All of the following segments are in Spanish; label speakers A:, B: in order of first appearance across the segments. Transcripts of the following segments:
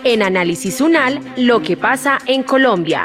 A: En Análisis UNAL, lo que pasa en Colombia.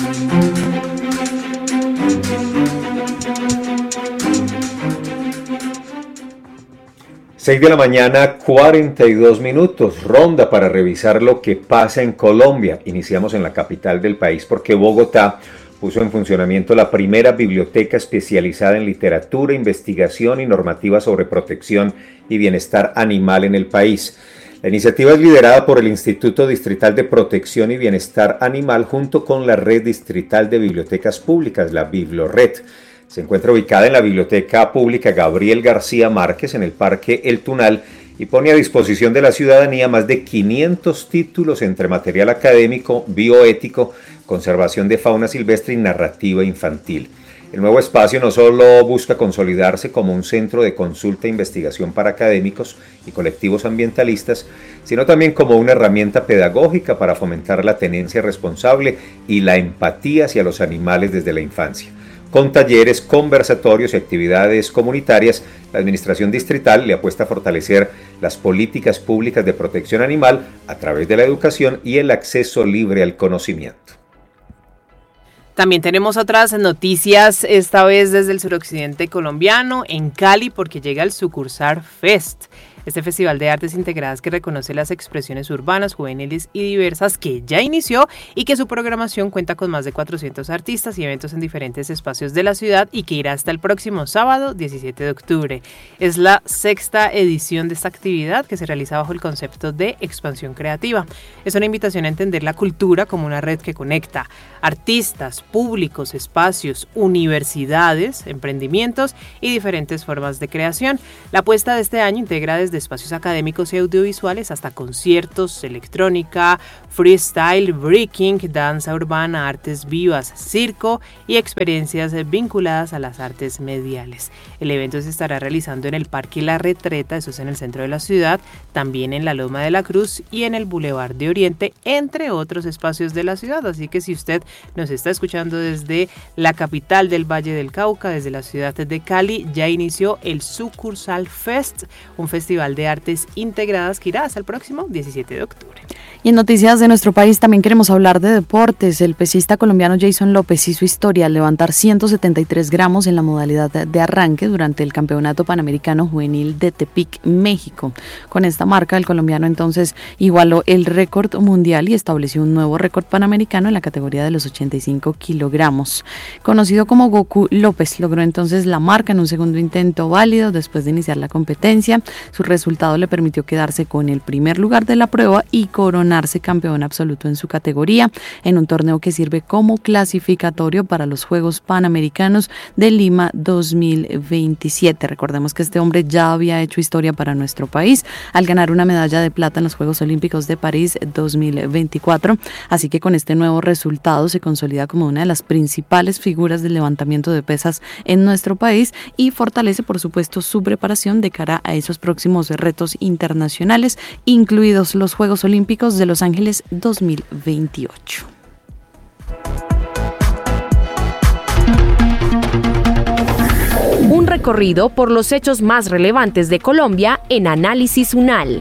B: 6 de la mañana, 42 minutos, ronda para revisar lo que pasa en Colombia. Iniciamos en la capital del país porque Bogotá puso en funcionamiento la primera biblioteca especializada en literatura, investigación y normativa sobre protección y bienestar animal en el país. La iniciativa es liderada por el Instituto Distrital de Protección y Bienestar Animal junto con la Red Distrital de Bibliotecas Públicas, la Biblored. Se encuentra ubicada en la Biblioteca Pública Gabriel García Márquez en el Parque El Tunal y pone a disposición de la ciudadanía más de 500 títulos entre material académico, bioético, conservación de fauna silvestre y narrativa infantil. El nuevo espacio no solo busca consolidarse como un centro de consulta e investigación para académicos y colectivos ambientalistas, sino también como una herramienta pedagógica para fomentar la tenencia responsable y la empatía hacia los animales desde la infancia. Con talleres, conversatorios y actividades comunitarias, la Administración Distrital le apuesta a fortalecer las políticas públicas de protección animal a través de la educación y el acceso libre al conocimiento.
C: También tenemos otras noticias, esta vez desde el suroccidente colombiano, en Cali, porque llega el Sucursal Fest. Este festival de artes integradas que reconoce las expresiones urbanas, juveniles y diversas que ya inició y que su programación cuenta con más de 400 artistas y eventos en diferentes espacios de la ciudad y que irá hasta el próximo sábado 17 de octubre. Es la sexta edición de esta actividad que se realiza bajo el concepto de expansión creativa. Es una invitación a entender la cultura como una red que conecta artistas, públicos, espacios, universidades, emprendimientos y diferentes formas de creación. La apuesta de este año integra desde espacios académicos y audiovisuales hasta conciertos, electrónica, freestyle, breaking, danza urbana, artes vivas, circo y experiencias vinculadas a las artes mediales. El evento se estará realizando en el Parque La Retreta, eso es en el centro de la ciudad, también en la Loma de la Cruz y en el Boulevard de Oriente, entre otros espacios de la ciudad. Así que si usted nos está escuchando desde la capital del Valle del Cauca, desde la ciudad de Cali, ya inició el Sucursal Fest, un festival de artes integradas que irá hasta el próximo 17 de octubre.
D: Y en noticias de nuestro país también queremos hablar de deportes. El pesista colombiano Jason López hizo historia al levantar 173 gramos en la modalidad de arranque durante el Campeonato Panamericano Juvenil de Tepic, México. Con esta marca, el colombiano entonces igualó el récord mundial y estableció un nuevo récord panamericano en la categoría de los 85 kilogramos. Conocido como Goku, López logró entonces la marca en un segundo intento válido después de iniciar la competencia. Su resultado le permitió quedarse con el primer lugar de la prueba y coronarse campeón absoluto en su categoría en un torneo que sirve como clasificatorio para los Juegos Panamericanos de Lima 2027. Recordemos que este hombre ya había hecho historia para nuestro país al ganar una medalla de plata en los Juegos Olímpicos de París 2024, así que con este nuevo resultado se consolida como una de las principales figuras del levantamiento de pesas en nuestro país y fortalece por supuesto su preparación de cara a esos próximos retos internacionales, incluidos los Juegos Olímpicos de Los Ángeles 2028.
A: Un recorrido por los hechos más relevantes de Colombia en Análisis UNAL.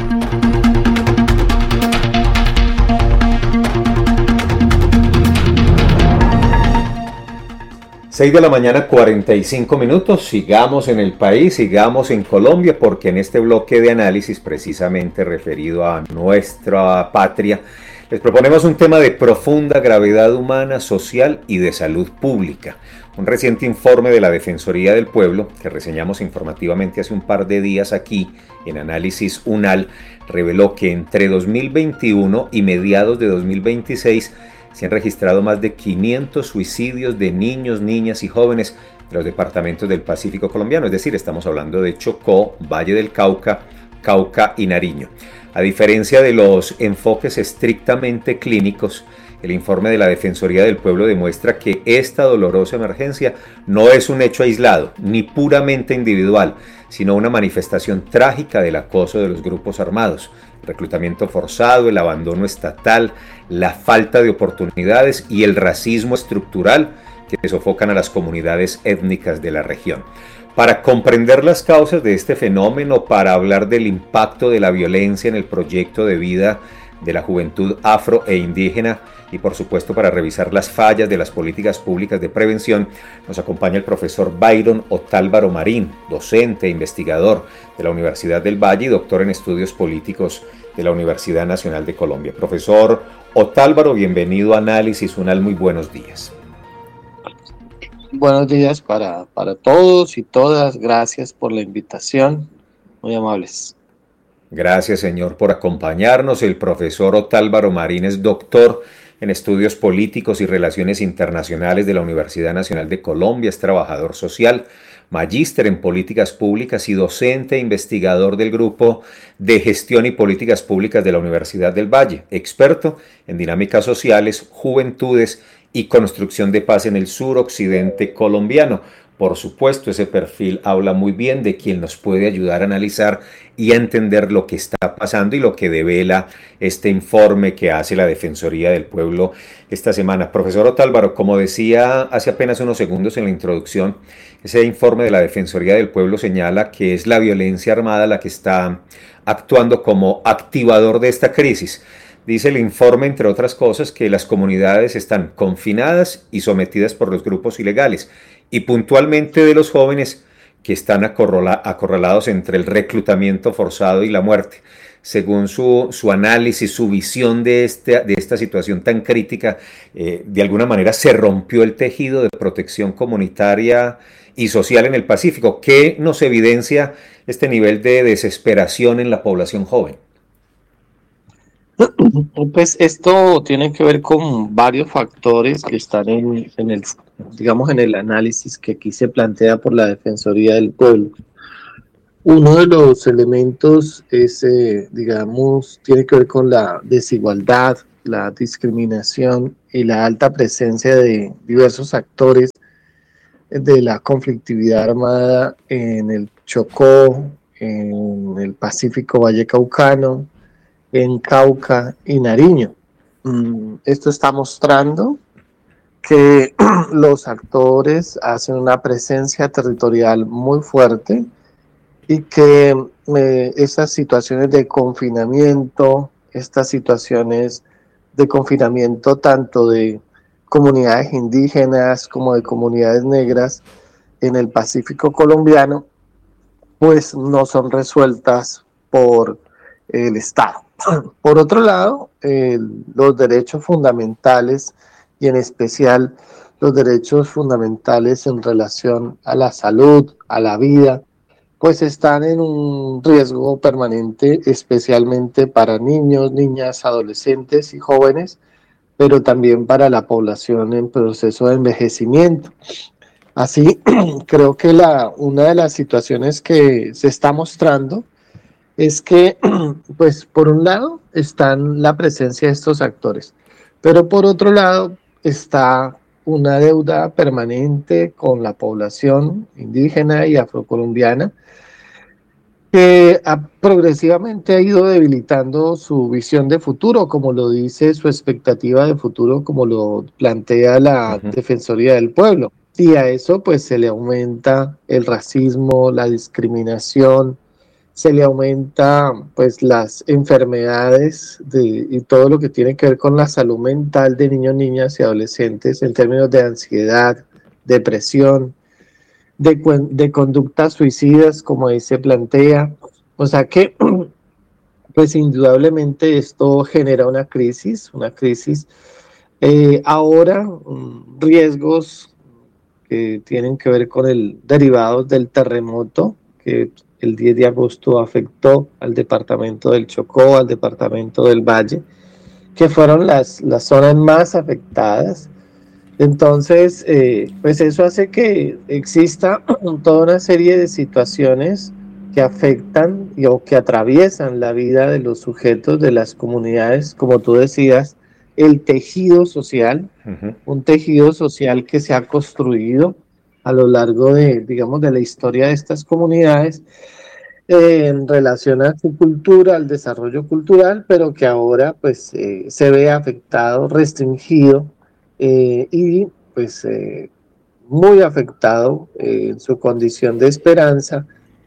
B: Seis de la mañana, 45 minutos. Sigamos en el país, sigamos en Colombia, porque en este bloque de análisis precisamente referido a nuestra patria, les proponemos un tema de profunda gravedad humana, social y de salud pública. Un reciente informe de la Defensoría del Pueblo, que reseñamos informativamente hace un par de días aquí en Análisis UNAL, reveló que entre 2021 y mediados de 2026 se han registrado más de 500 suicidios de niños, niñas y jóvenes de los departamentos del Pacífico colombiano, es decir, estamos hablando de Chocó, Valle del Cauca, Cauca y Nariño. A diferencia de los enfoques estrictamente clínicos, el informe de la Defensoría del Pueblo demuestra que esta dolorosa emergencia no es un hecho aislado ni puramente individual, sino una manifestación trágica del acoso de los grupos armados, el reclutamiento forzado, el abandono estatal, la falta de oportunidades y el racismo estructural que sofocan a las comunidades étnicas de la región. Para comprender las causas de este fenómeno, para hablar del impacto de la violencia en el proyecto de vida de la juventud afro e indígena y por supuesto para revisar las fallas de las políticas públicas de prevención nos acompaña el profesor Byron Otálvaro Marín, docente e investigador de la Universidad del Valle y doctor en estudios políticos de la Universidad Nacional de Colombia. Profesor Otálvaro, bienvenido a Análisis UNAL, muy buenos días.
E: Buenos días para todos y todas, gracias por la invitación, muy amables.
B: Gracias, señor, por acompañarnos. El profesor Otálvaro Marín es doctor en estudios políticos y relaciones internacionales de la Universidad Nacional de Colombia, es trabajador social, magíster en políticas públicas y docente e investigador del Grupo de Gestión y Políticas Públicas de la Universidad del Valle, experto en dinámicas sociales, juventudes y construcción de paz en el suroccidente colombiano. Por supuesto, ese perfil habla muy bien de quien nos puede ayudar a analizar y a entender lo que está pasando y lo que devela este informe que hace la Defensoría del Pueblo esta semana. Profesor Otálvaro, como decía hace apenas unos segundos en la introducción, ese informe de la Defensoría del Pueblo señala que es la violencia armada la que está actuando como activador de esta crisis. Dice el informe, entre otras cosas, que las comunidades están confinadas y sometidas por los grupos ilegales y puntualmente de los jóvenes que están acorralados entre el reclutamiento forzado y la muerte. Según su análisis, su visión de esta situación tan crítica, de alguna manera se rompió el tejido de protección comunitaria y social en el Pacífico. ¿Qué nos evidencia este nivel de desesperación en la población joven?
E: Pues esto tiene que ver con varios factores que están en el análisis que aquí se plantea por la Defensoría del Pueblo. Uno de los elementos es, tiene que ver con la desigualdad, la discriminación y la alta presencia de diversos actores de la conflictividad armada en el Chocó, en el Pacífico Valle Caucano, en Cauca y Nariño. Esto está mostrando que los actores hacen una presencia territorial muy fuerte y que estas situaciones de confinamiento, tanto de comunidades indígenas como de comunidades negras en el Pacífico colombiano, pues no son resueltas por el Estado. Por otro lado, los derechos fundamentales y en especial los derechos fundamentales en relación a la salud, a la vida, pues están en un riesgo permanente, especialmente para niños, niñas, adolescentes y jóvenes, pero también para la población en proceso de envejecimiento. Así, creo que una de las situaciones que se está mostrando es que, pues, por un lado están la presencia de estos actores, pero por otro lado está una deuda permanente con la población indígena y afrocolombiana que progresivamente ha ido debilitando su visión de futuro, como lo dice su expectativa de futuro, como lo plantea la Defensoría del Pueblo. Y a eso pues se le aumenta el racismo, la discriminación, se le aumenta pues las enfermedades y todo lo que tiene que ver con la salud mental de niños, niñas y adolescentes en términos de ansiedad, depresión, de conductas suicidas, como ahí se plantea. O sea que pues indudablemente esto genera una crisis. Ahora riesgos que tienen que ver con derivados del terremoto que el 10 de agosto afectó al departamento del Chocó, al departamento del Valle, que fueron las zonas más afectadas. Entonces, pues eso hace que exista toda una serie de situaciones que afectan o que atraviesan la vida de los sujetos, de las comunidades, como tú decías, el tejido social, un tejido social que se ha construido a lo largo de la historia de estas comunidades en relación a su cultura, al desarrollo cultural, pero que ahora pues se ve afectado, restringido y pues muy afectado en su condición de esperanza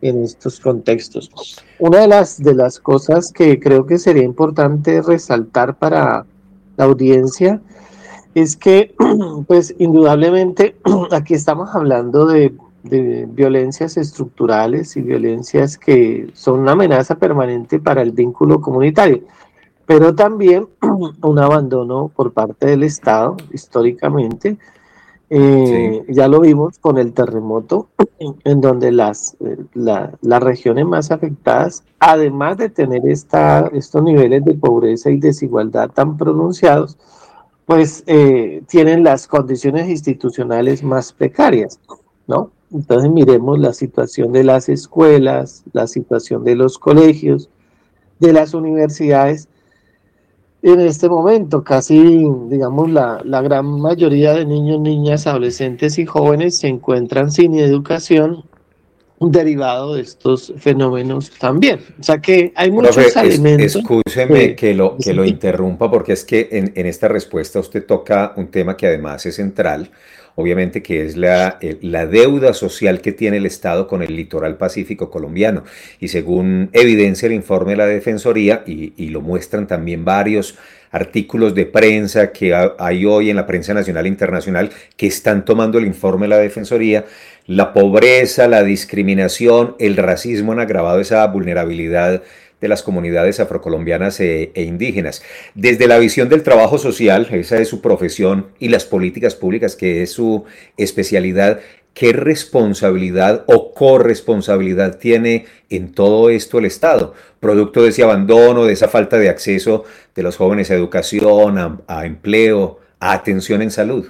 E: en estos contextos. Una de las cosas que creo que sería importante resaltar para la audiencia es que, pues indudablemente, aquí estamos hablando de violencias estructurales y violencias que son una amenaza permanente para el vínculo comunitario, pero también un abandono por parte del Estado, históricamente.
B: Sí.
E: Ya lo vimos con el terremoto, en donde las regiones más afectadas, además de tener estos niveles de pobreza y desigualdad tan pronunciados, pues tienen las condiciones institucionales más precarias, ¿no? Entonces miremos la situación de las escuelas, la situación de los colegios, de las universidades. En este momento, casi, digamos, la gran mayoría de niños, niñas, adolescentes y jóvenes se encuentran sin educación derivado de estos fenómenos también. O sea que hay muchos
B: Profe,
E: elementos.
B: excúseme que lo interrumpa porque es que en esta respuesta usted toca un tema que además es central, obviamente que es la deuda social que tiene el Estado con el litoral pacífico colombiano. Y según evidencia el informe de la Defensoría, y lo muestran también varios artículos de prensa que hay hoy en la prensa nacional e internacional que están tomando el informe de la Defensoría, la pobreza, la discriminación, el racismo han agravado esa vulnerabilidad de las comunidades afrocolombianas e indígenas. Desde la visión del trabajo social, esa es su profesión, y las políticas públicas, que es su especialidad, ¿qué responsabilidad o corresponsabilidad tiene en todo esto el Estado? Producto de ese abandono, de esa falta de acceso de los jóvenes a educación, a empleo, a atención en salud.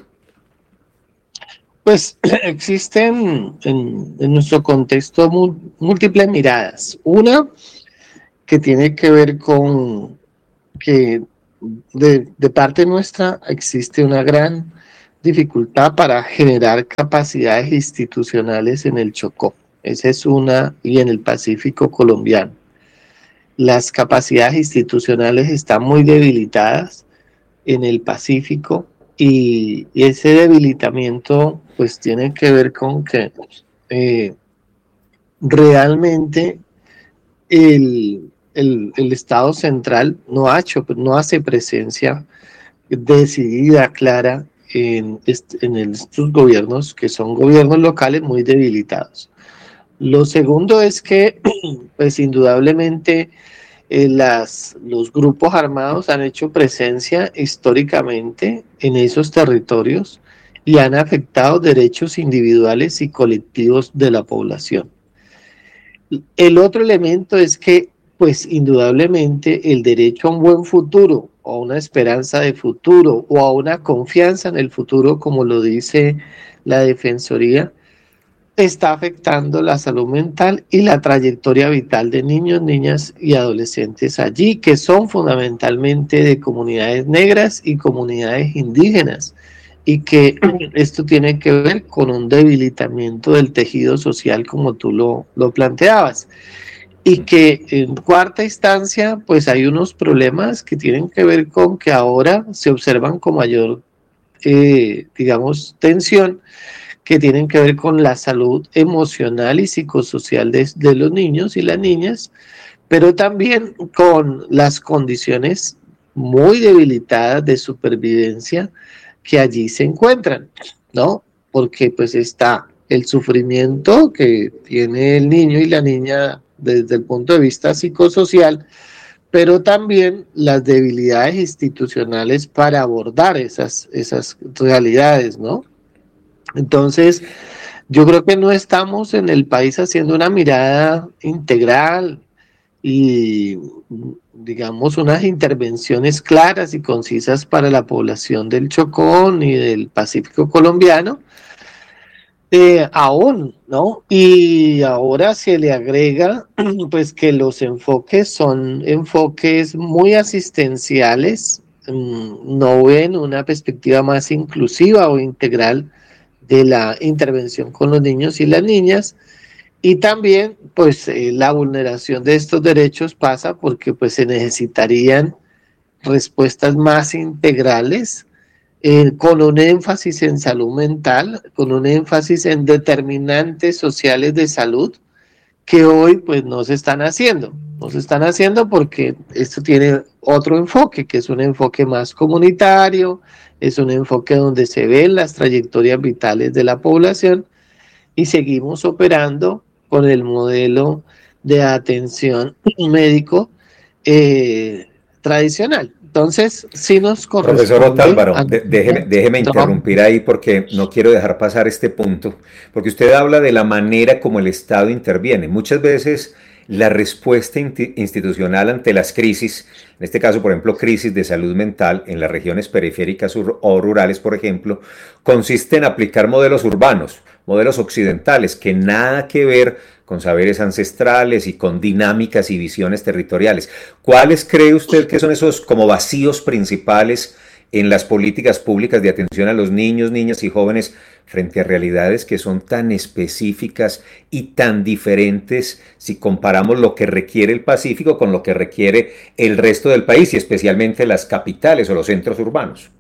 E: Pues existen en nuestro contexto múltiples miradas. Una que tiene que ver con que de parte nuestra existe una gran dificultad para generar capacidades institucionales en el Chocó. Esa es una, y en el Pacífico colombiano. Las capacidades institucionales están muy debilitadas en el Pacífico y ese debilitamiento pues tiene que ver con que realmente el Estado central no hace presencia decidida, clara en estos gobiernos que son gobiernos locales muy debilitados. Lo segundo es que, pues indudablemente, los grupos armados han hecho presencia históricamente en esos territorios y han afectado derechos individuales y colectivos de la población. El otro elemento es que, pues indudablemente, el derecho a un buen futuro, o a una esperanza de futuro, o a una confianza en el futuro, como lo dice la Defensoría, está afectando la salud mental y la trayectoria vital de niños, niñas y adolescentes allí, que son fundamentalmente de comunidades negras y comunidades indígenas, y que esto tiene que ver con un debilitamiento del tejido social, como tú lo planteabas. Y que en cuarta instancia, pues hay unos problemas que tienen que ver con que ahora se observan con mayor, digamos, tensión, que tienen que ver con la salud emocional y psicosocial de los niños y las niñas, pero también con las condiciones muy debilitadas de supervivencia que allí se encuentran, ¿no? Porque pues está el sufrimiento que tiene el niño y la niña desde el punto de vista psicosocial, pero también las debilidades institucionales para abordar esas realidades, ¿no? Entonces, yo creo que no estamos en el país haciendo una mirada integral y, digamos, unas intervenciones claras y concisas para la población del Chocó y del Pacífico colombiano, aún, ¿no? Y ahora se le agrega, pues, que los enfoques son enfoques muy asistenciales, no ven una perspectiva más inclusiva o integral de la intervención con los niños y las niñas, y también pues la vulneración de estos derechos pasa porque pues se necesitarían respuestas más integrales, con un énfasis en salud mental, con un énfasis en determinantes sociales de salud que hoy pues no se están haciendo. No se están haciendo porque esto tiene otro enfoque, que es un enfoque más comunitario, es un enfoque donde se ven las trayectorias vitales de la población y seguimos operando con el modelo de atención médico tradicional. Entonces, sí nos corresponde...
B: Profesor Otálvaro, déjeme interrumpir ahí porque no quiero dejar pasar este punto, porque usted habla de la manera como el Estado interviene. Muchas veces la respuesta institucional ante las crisis, en este caso, por ejemplo, crisis de salud mental en las regiones periféricas o rurales, por ejemplo, consiste en aplicar modelos urbanos, modelos occidentales, que nada que ver con saberes ancestrales y con dinámicas y visiones territoriales. ¿Cuáles cree usted que son esos como vacíos principales en las políticas públicas de atención a los niños, niñas y jóvenes frente a realidades que son tan específicas y tan diferentes si comparamos lo que requiere el Pacífico con lo que requiere el resto del país y especialmente las capitales o los centros urbanos?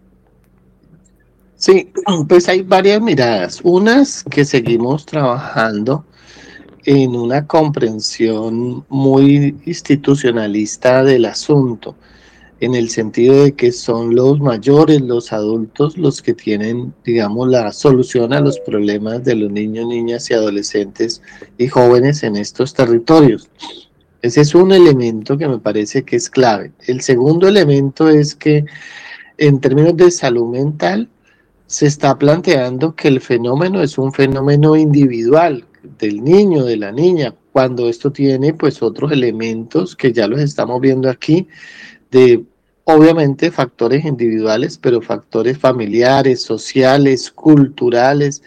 E: Sí, pues hay varias miradas. Unas que seguimos trabajando en una comprensión muy institucionalista del asunto, en el sentido de que son los mayores, los adultos, los que tienen, digamos, la solución a los problemas de los niños, niñas y adolescentes y jóvenes en estos territorios. Ese es un elemento que me parece que es clave. El segundo elemento es que en términos de salud mental se está planteando que el fenómeno es un fenómeno individual del niño, de la niña, cuando esto tiene pues otros elementos que ya los estamos viendo aquí, de obviamente factores individuales, pero factores familiares, sociales, culturales,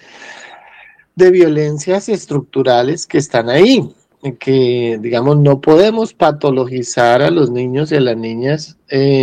E: de violencias estructurales que están ahí, que digamos no podemos patologizar a los niños y a las niñas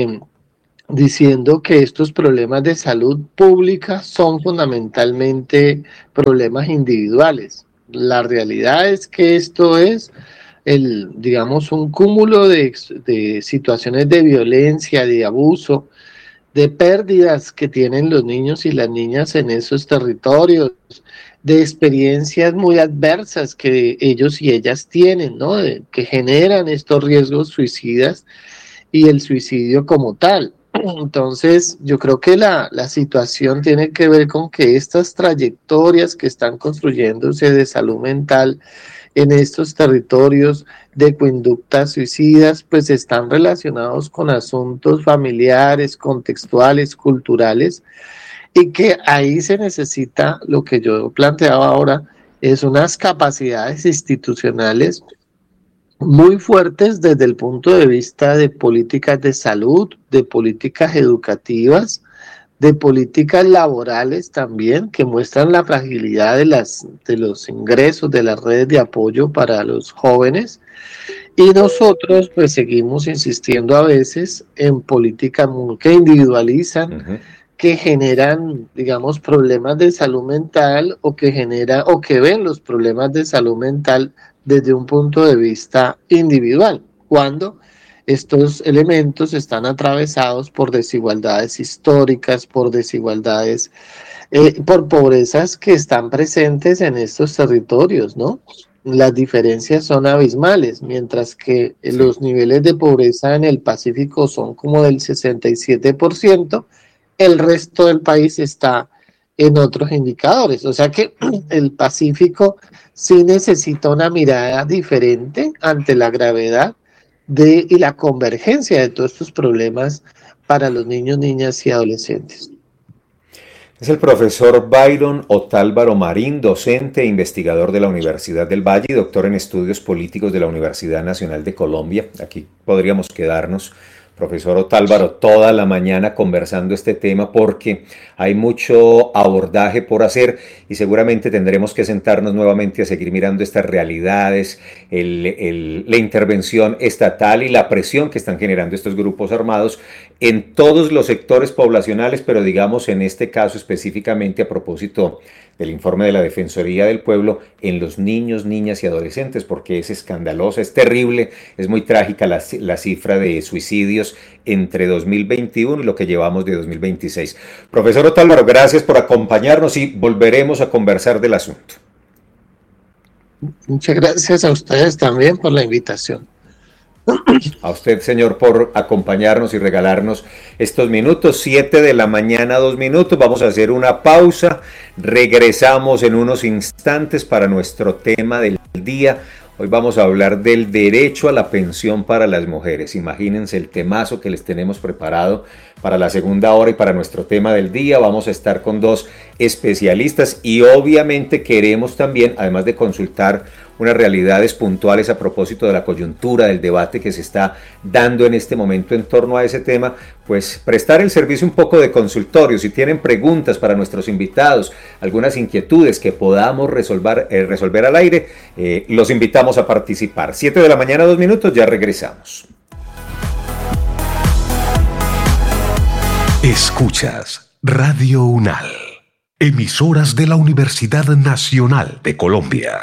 E: diciendo que estos problemas de salud pública son fundamentalmente problemas individuales. La realidad es que esto es digamos, un cúmulo de situaciones de violencia, de abuso, de pérdidas que tienen los niños y las niñas en esos territorios, de experiencias muy adversas que ellos y ellas tienen, ¿no? Que generan estos riesgos suicidas y el suicidio como tal. Entonces, yo creo que la situación tiene que ver con que estas trayectorias que están construyéndose de salud mental en estos territorios de conductas suicidas, pues están relacionados con asuntos familiares, contextuales, culturales, y que ahí se necesita, lo que yo planteaba ahora, es unas capacidades institucionales muy fuertes desde el punto de vista de políticas de salud, de políticas educativas, de políticas laborales también, que muestran la fragilidad de los ingresos, de las redes de apoyo para los jóvenes. Y nosotros pues seguimos insistiendo a veces en políticas que individualizan, que generan, digamos, problemas de salud mental o que ven los problemas de salud mental desde un punto de vista individual, cuando estos elementos están atravesados por desigualdades históricas, por desigualdades, por pobrezas que están presentes en estos territorios, ¿no? Las diferencias son abismales, mientras que los niveles de pobreza en el Pacífico son como del 67%, el resto del país está en otros indicadores. O sea que el Pacífico sí necesita una mirada diferente ante la gravedad y la convergencia de todos estos problemas para los niños, niñas y adolescentes.
B: Es el profesor Byron Otálvaro Marín, docente e investigador de la Universidad del Valle y doctor en estudios políticos de la Universidad Nacional de Colombia. Aquí podríamos quedarnos, profesor Otálvaro, toda la mañana conversando este tema porque hay mucho abordaje por hacer y seguramente tendremos que sentarnos nuevamente a seguir mirando estas realidades, la intervención estatal y la presión que están generando estos grupos armados en todos los sectores poblacionales, pero digamos en este caso específicamente a propósito del informe de la Defensoría del Pueblo en los niños, niñas y adolescentes, porque es escandalosa, es terrible, es muy trágica la cifra de suicidios entre 2021 y lo que llevamos de 2026. Profesor Otálvaro, gracias por acompañarnos y volveremos a conversar del asunto.
E: Muchas gracias a ustedes también por la invitación.
B: A usted, señor, por acompañarnos y regalarnos estos minutos. 7 de la mañana, 2 minutos. Vamos a hacer una pausa. Regresamos en unos instantes para nuestro tema del día. Hoy vamos a hablar del derecho a la pensión para las mujeres. Imagínense el temazo que les tenemos preparado para la segunda hora y para nuestro tema del día. Vamos a estar con 2 especialistas y obviamente queremos también, además de consultar unas realidades puntuales a propósito de la coyuntura, del debate que se está dando en este momento en torno a ese tema, pues prestar el servicio un poco de consultorio. Si tienen preguntas para nuestros invitados, algunas inquietudes que podamos resolver al aire, los invitamos a participar. 7 de la mañana, 2 minutos, ya regresamos.
F: Escuchas Radio UNAL, emisoras de la Universidad Nacional de Colombia.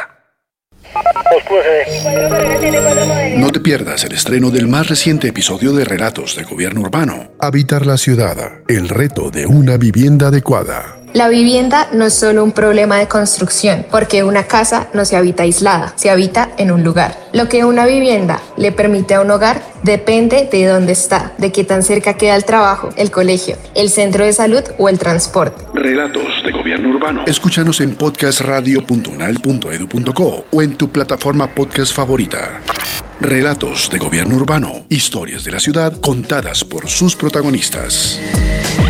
G: No te pierdas el estreno del más reciente episodio de Relatos de Gobierno Urbano. Habitar la ciudad, el reto de una vivienda adecuada.
H: La vivienda no es solo un problema de construcción, porque una casa no se habita aislada, se habita en un lugar. Lo que una vivienda le permite a un hogar depende de dónde está, de qué tan cerca queda el trabajo, el colegio, el centro de salud o el transporte.
G: Relatos de Gobierno Urbano. Escúchanos en podcastradio.unal.edu.co o en tu plataforma podcast favorita. Relatos de Gobierno Urbano. Historias de la ciudad contadas por sus protagonistas.